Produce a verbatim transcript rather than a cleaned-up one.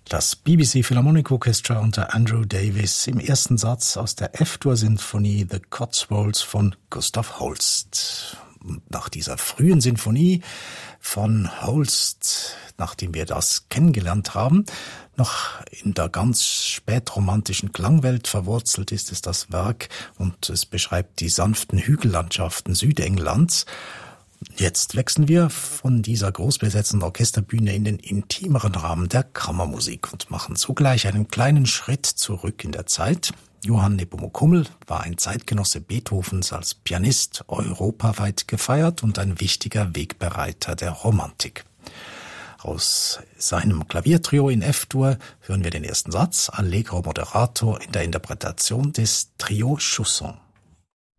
Das B B C Philharmonic Orchestra unter Andrew Davis im ersten Satz aus der F-Dur-Sinfonie The Cotswolds von Gustav Holst. Und nach dieser frühen Sinfonie von Holst, nachdem wir das kennengelernt haben, noch in der ganz spätromantischen Klangwelt verwurzelt ist es das Werk und es beschreibt die sanften Hügellandschaften Südenglands. Jetzt wechseln wir von dieser großbesetzten Orchesterbühne in den intimeren Rahmen der Kammermusik und machen zugleich einen kleinen Schritt zurück in der Zeit. Johann Nepomuk Hummel war ein Zeitgenosse Beethovens als Pianist europaweit gefeiert und ein wichtiger Wegbereiter der Romantik. Aus seinem Klaviertrio in F-Dur hören wir den ersten Satz, Allegro moderato in der Interpretation des Trio Chausson.